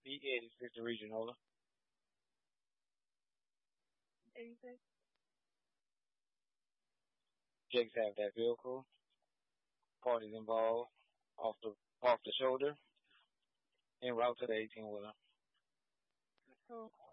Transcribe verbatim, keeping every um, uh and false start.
B eighty-six Regional. eighty-six. Jakes have that vehicle. Parties involved. Off the off the shoulder. En route to the eighteen wheeler. Cool.